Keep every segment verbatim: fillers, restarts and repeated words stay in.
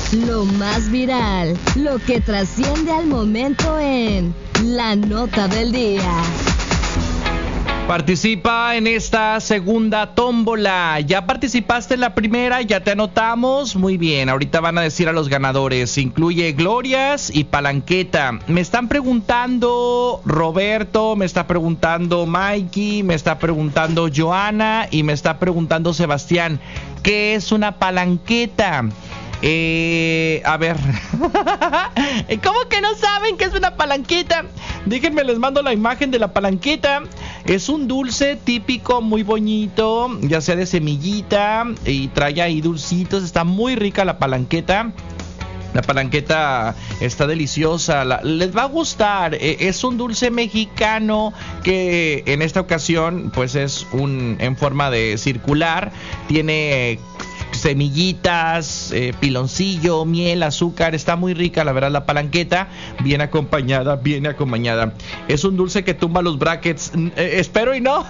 Lo más viral, lo que trasciende al momento en La Nota del Día. Participa en esta segunda tómbola. ¿Ya participaste en la primera? ¿Ya te anotamos? Muy bien, ahorita van a decir a los ganadores. Incluye glorias y palanqueta. Me están preguntando Roberto, me está preguntando Mikey, me está preguntando Joana y me está preguntando Sebastián. ¿Qué es una palanqueta? Eh, a ver. ¿Cómo que no saben qué es una palanqueta? Déjenme, les mando la imagen de la palanqueta. Es un dulce típico muy bonito, ya sea de semillita, y trae ahí dulcitos. Está muy rica la palanqueta. La palanqueta está deliciosa, la, les va a gustar. Eh, es un dulce mexicano que en esta ocasión pues es un en forma de circular. Tiene semillitas, eh, piloncillo, miel, azúcar. Está muy rica, la verdad, la palanqueta. Bien acompañada, bien acompañada. Es un dulce que tumba los brackets. Eh, espero y no.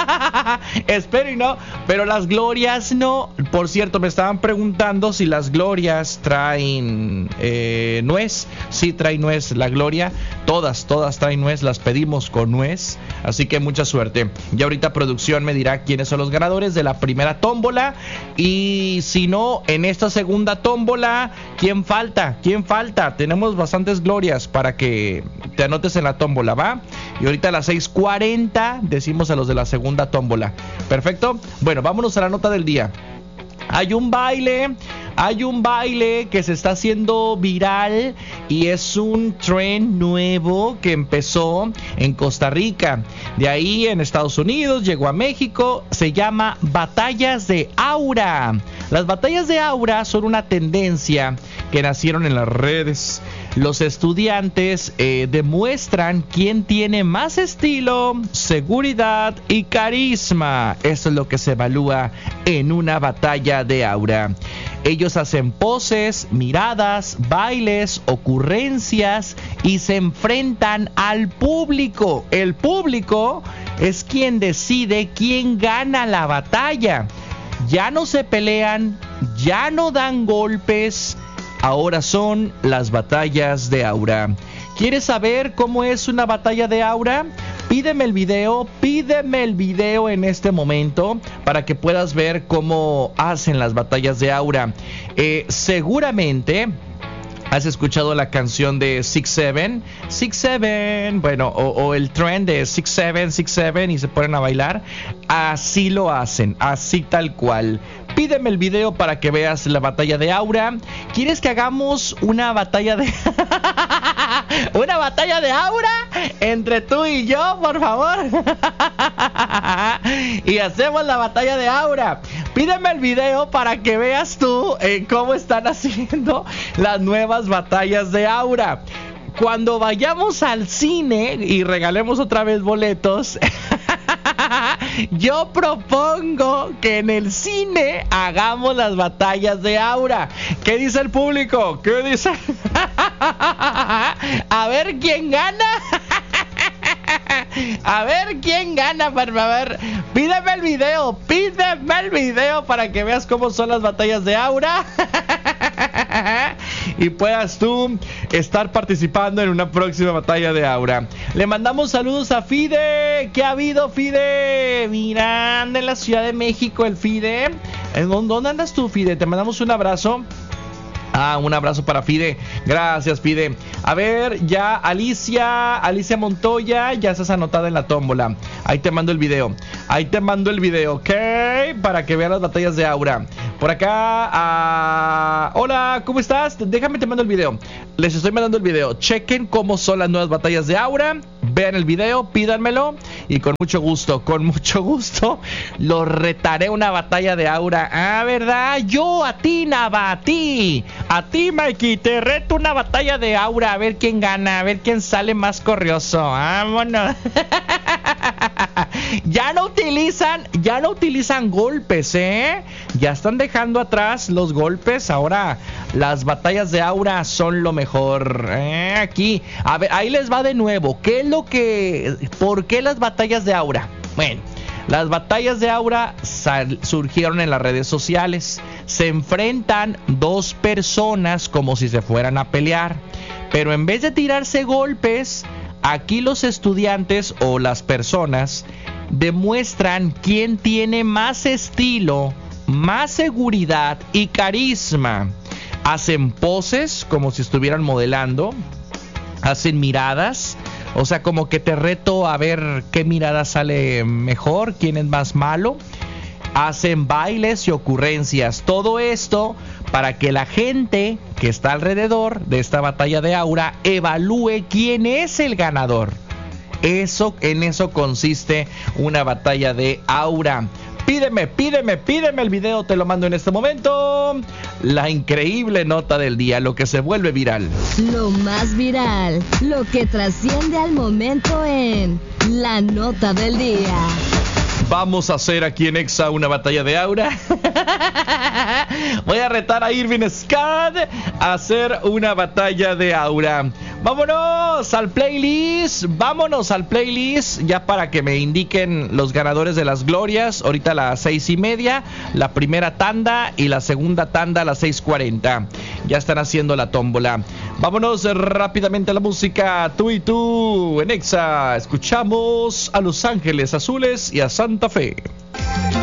espero y no. Pero las glorias no. Por cierto, me estaban preguntando si las glorias traen eh, nuez. Sí, trae nuez la gloria. Todas, todas traen nuez. Las pedimos con nuez. Así que mucha suerte. Y ahorita producción me dirá quiénes son los ganadores de la primera tómbola. Y Y si no, en esta segunda tómbola, ¿quién falta? ¿Quién falta? Tenemos bastantes glorias para que te anotes en la tómbola, ¿va? Y ahorita a las seis cuarenta decimos a los de la segunda tómbola. ¿Perfecto? Bueno, vámonos a la nota del día. Hay un baile, hay un baile que se está haciendo viral y es un trend nuevo que empezó en Costa Rica. De ahí en Estados Unidos, llegó a México, se llama Batallas de Aura. Las batallas de aura son una tendencia que nacieron en las redes. Los estudiantes eh, demuestran quién tiene más estilo, seguridad y carisma. Eso es lo que se evalúa en una batalla de aura. Ellos hacen poses, miradas, bailes, ocurrencias y se enfrentan al público. El público es quien decide quién gana la batalla. Ya no se pelean, ya no dan golpes. Ahora son las batallas de aura. ¿Quieres saber cómo es una batalla de aura? Pídeme el video, pídeme el video en este momento para que puedas ver cómo hacen las batallas de aura. Eh, seguramente ¿has escuchado la canción de Six Seven? Six Seven, bueno, o, o el trend de Six Seven, Six Seven y se ponen a bailar. Así lo hacen, así tal cual. Pídeme el video para que veas la batalla de aura. ¿Quieres que hagamos una batalla de una batalla de aura entre tú y yo, por favor? Y hacemos la batalla de aura. Pídeme el video para que veas tú eh, cómo están haciendo las nuevas batallas de aura. Cuando vayamos al cine y regalemos otra vez boletos, yo propongo que en el cine hagamos las batallas de aura. ¿Qué dice el público? ¿Qué dice? A ver quién gana. A ver quién gana, por favor. Pídeme el video, pídeme el video para que veas cómo son las batallas de aura. Y puedas tú estar participando en una próxima batalla de aura. Le mandamos saludos a Fide. ¿Qué ha habido, Fide? Mira, anda en la Ciudad de México el Fide. ¿Dónde andas tú, Fide? Te mandamos un abrazo. Ah, un abrazo para Fide. Gracias, Fide. A ver, ya Alicia, Alicia Montoya, ya estás anotada en la tómbola. Ahí te mando el video. Ahí te mando el video, ¿ok? Para que vean las batallas de aura. Por acá, ah, hola, ¿cómo estás? Déjame te mando el video. Les estoy mandando el video. Chequen cómo son las nuevas batallas de aura. Vean el video, pídanmelo. Y con mucho gusto, con mucho gusto, los retaré una batalla de aura. Ah, ¿verdad? Yo a ti, Nava, a ti. A ti, Mikey, te reto una batalla de aura. A ver quién gana, a ver quién sale más corrioso. Vámonos. Ya no utilizan, ya no utilizan golpes, ¿eh? Ya están dejando atrás los golpes. Ahora las batallas de aura son lo mejor. ¿eh? Aquí, a ver, ahí les va de nuevo. ¿Qué es lo que, por qué las batallas de aura? Bueno, Las batallas de aura sal- surgieron en las redes sociales. Se enfrentan dos personas como si se fueran a pelear, pero en vez de tirarse golpes, aquí los estudiantes o las personas demuestran quién tiene más estilo, más seguridad y carisma. Hacen poses como si estuvieran modelando, hacen miradas, o sea, como que te reto a ver qué mirada sale mejor, quién es más malo. Hacen bailes y ocurrencias, todo esto para que la gente que está alrededor de esta batalla de aura evalúe quién es el ganador. Eso, en eso consiste una batalla de aura. Pídeme, pídeme, pídeme el video, te lo mando en este momento. La increíble nota del día, lo que se vuelve viral. Lo más viral, lo que trasciende al momento en la nota del día. Vamos a hacer aquí en Exa una batalla de aura. Voy a retar a Irving Scott a hacer una batalla de aura. Vámonos al playlist. Vámonos al playlist. Ya para que me indiquen los ganadores de las glorias. Ahorita a las seis y media. La primera tanda y la segunda tanda a las seis cuarenta. Ya están haciendo la tómbola. Vámonos rápidamente a la música. Tú y tú en Exa. Escuchamos a Los Ángeles Azules y a Santa Fe.